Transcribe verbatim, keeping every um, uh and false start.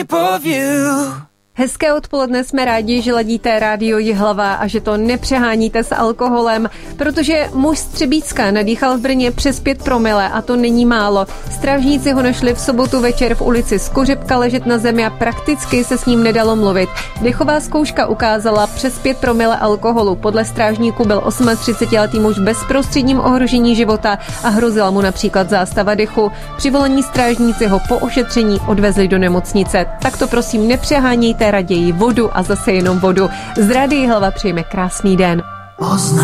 Hezké odpoledne, jsme rádi, že ladíte rádio Jihlava a že to nepřeháníte s alkoholem, protože muž z Třebíčska nadýchal v Brně přes pět promile a to není málo. Strážníci ho našli v sobotu večer v ulici Skořepka ležet na zemi a prakticky se s ním nedalo mluvit. Dechová zkouška ukázala přes pět promile alkoholu. Podle strážníků byl třicetiosmiletý muž v bezprostředním ohrožení života a hrozila mu například zástava dechu. Přivolení strážníci ho po ošetření odvezli do nemocnice. Tak to prosím nepřehánějte, raději vodu a zase jenom vodu. Z Rádia Jihlava přejeme krásný den.